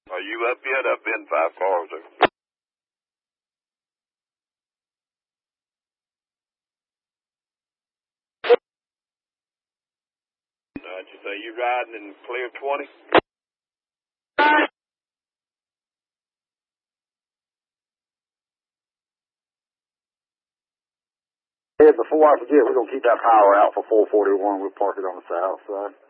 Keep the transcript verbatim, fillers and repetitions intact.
Are you up yet? I've been five cars there. Uh, you say you riding in clear twenty? Hey, before I forget, we're going to keep that power out for four forty-one. We'll park it on the south side.